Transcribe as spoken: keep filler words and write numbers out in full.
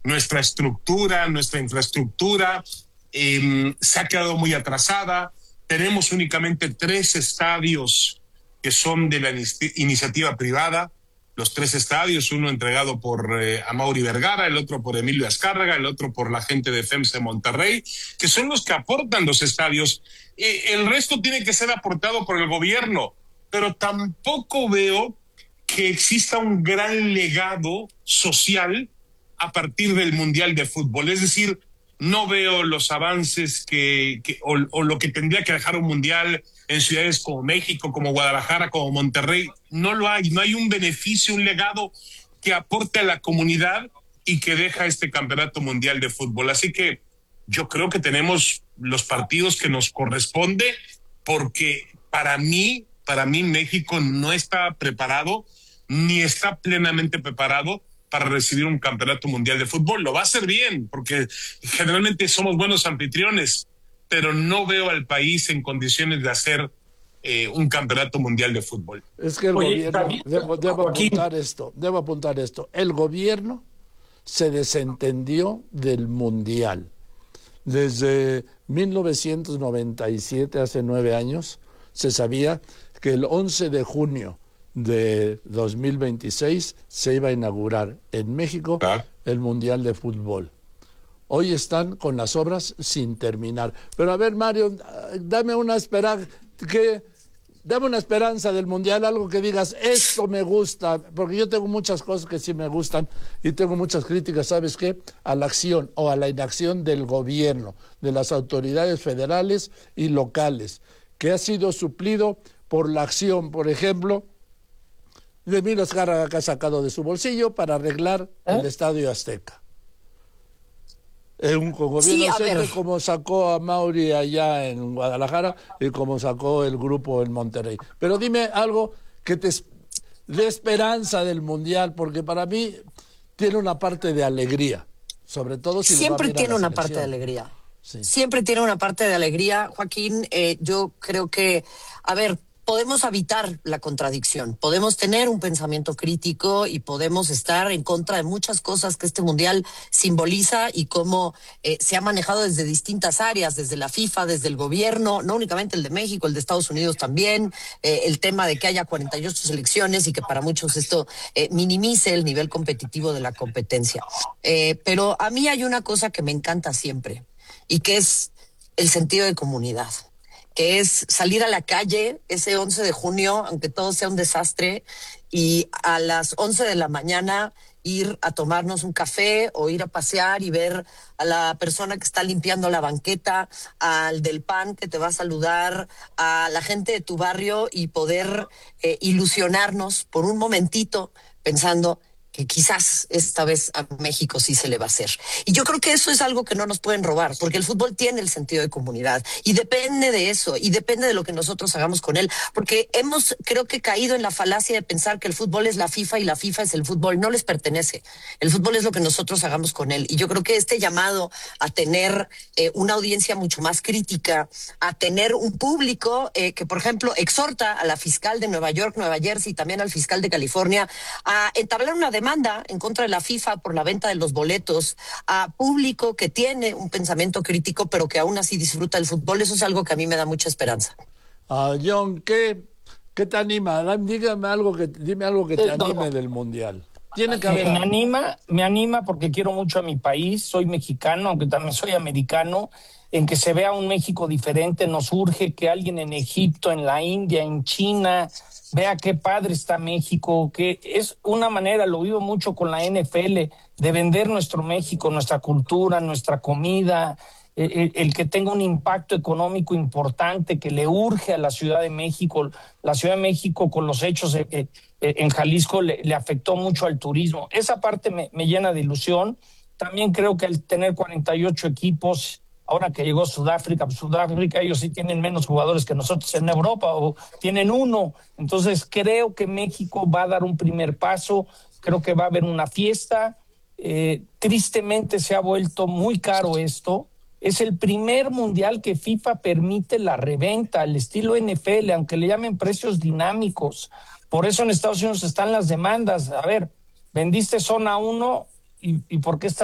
nuestra estructura, nuestra infraestructura eh, se ha quedado muy atrasada. Tenemos únicamente tres estadios que son de la iniciativa privada, los tres estadios, uno entregado por eh, Amaury Vergara, el otro por Emilio Azcárraga, el otro por la gente de FEMSA Monterrey, que son los que aportan los estadios. Eh, el resto tiene que ser aportado por el gobierno, pero tampoco veo que exista un gran legado social a partir del Mundial de Fútbol. Es decir, no veo los avances que, que o, o lo que tendría que dejar un Mundial en ciudades como México, como Guadalajara, como Monterrey. No lo hay, no hay un beneficio, un legado que aporte a la comunidad y que deja este Campeonato Mundial de Fútbol. Así que yo creo que tenemos los partidos que nos corresponde, porque para mí, para mí México no está preparado, ni está plenamente preparado para recibir un Campeonato Mundial de Fútbol. Lo va a hacer bien, porque generalmente somos buenos anfitriones, pero no veo al país en condiciones de hacer eh, un Campeonato Mundial de Fútbol. Es que el Oye, gobierno, también, debo, debo apuntar esto, debo apuntar esto, el gobierno se desentendió del Mundial. Desde mil novecientos noventa y siete, hace nueve años, se sabía que el once de junio de dos mil veintiséis se iba a inaugurar en México ¿Ah? el Mundial de Fútbol. Hoy están con las obras sin terminar. Pero a ver, Mario, dame una esperanza, que, dame una esperanza del Mundial, algo que digas, esto me gusta, porque yo tengo muchas cosas que sí me gustan y tengo muchas críticas, ¿sabes qué? A la acción o a la inacción del gobierno, de las autoridades federales y locales, que ha sido suplido por la acción, por ejemplo, de Emilio Azcárraga, que ha sacado de su bolsillo para arreglar ¿Eh? el Estadio Azteca. Un gobierno sí, seco, como sacó a Mauri allá en Guadalajara y como sacó el grupo en Monterrey. Pero dime algo que te dé esperanza del Mundial, porque para mí tiene una parte de alegría, sobre todo si siempre tiene una parte de alegría. Sí. Siempre tiene una parte de alegría, Joaquín. Eh, yo creo que, a ver, podemos evitar la contradicción, podemos tener un pensamiento crítico y podemos estar en contra de muchas cosas que este Mundial simboliza y cómo eh, se ha manejado desde distintas áreas, desde la FIFA, desde el gobierno, no únicamente el de México, el de Estados Unidos también, eh, el tema de que haya cuarenta y ocho selecciones y que para muchos esto eh, minimice el nivel competitivo de la competencia. Eh, pero a mí hay una cosa que me encanta siempre y que es el sentido de comunidad, que es salir a la calle ese once de junio, aunque todo sea un desastre, y a las once de la mañana ir a tomarnos un café o ir a pasear y ver a la persona que está limpiando la banqueta, al del pan que te va a saludar, a la gente de tu barrio y poder eh, ilusionarnos por un momentito pensando que quizás esta vez a México sí se le va a hacer. Y yo creo que eso es algo que no nos pueden robar, porque el fútbol tiene el sentido de comunidad y depende de eso, y depende de lo que nosotros hagamos con él, porque hemos, creo que, caído en la falacia de pensar que el fútbol es la FIFA y la FIFA es el fútbol. No les pertenece. El fútbol es lo que nosotros hagamos con él. Y yo creo que este llamado a tener eh, una audiencia mucho más crítica, a tener un público eh, que, por ejemplo, exhorta a la fiscal de Nueva York, Nueva Jersey, y también al fiscal de California a entablar una demanda demanda en contra de la FIFA por la venta de los boletos, a público que tiene un pensamiento crítico pero que aún así disfruta del fútbol. Eso es algo que a mí me da mucha esperanza. Uh, John, ¿qué, ¿qué te anima? Dígame algo que, dime algo que te anime del Mundial. Tiene que haber... Me anima, me anima porque quiero mucho a mi país, soy mexicano, aunque también soy americano, en que se vea un México diferente. Nos urge que alguien en Egipto, en la India, en China, vea qué padre está México, que es una manera, lo vivo mucho con la N F L, de vender nuestro México, nuestra cultura, nuestra comida, el, el que tenga un impacto económico importante, que le urge a la Ciudad de México. La Ciudad de México, con los hechos eh, eh, en Jalisco, le, le afectó mucho al turismo. Esa parte me, me llena de ilusión. También creo que al tener cuarenta y ocho equipos, ahora que llegó Sudáfrica, pues Sudáfrica ellos sí tienen menos jugadores que nosotros en Europa, o tienen uno. Entonces creo que México va a dar un primer paso, creo que va a haber una fiesta. Eh, tristemente se ha vuelto muy caro esto. Es el primer mundial que FIFA permite la reventa, al estilo N F L, aunque le llamen precios dinámicos. Por eso en Estados Unidos están las demandas. A ver, vendiste zona uno y, y ¿por qué está